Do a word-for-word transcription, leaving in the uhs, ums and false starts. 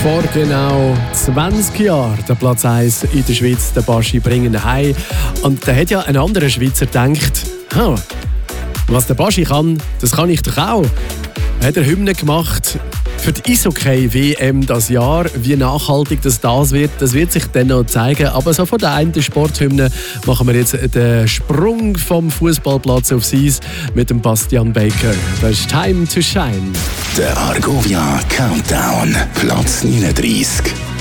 Vor genau zwanzig Jahren der Platz eins in der Schweiz, der Baschi bringen heim. Und da hat ja ein anderer Schweizer gedacht, oh, was der Baschi kann, das kann ich doch auch. Er hat eine Hymne gemacht für die Eishockey-W M das Jahr. Wie nachhaltig das, das wird, das wird sich dann noch zeigen. Aber so von der einen Sporthymne machen wir jetzt den Sprung vom Fußballplatz aufs Eis mit dem Bastian Baker. Das ist Time to Shine. Der Argovia Countdown, Platz neununddreißig.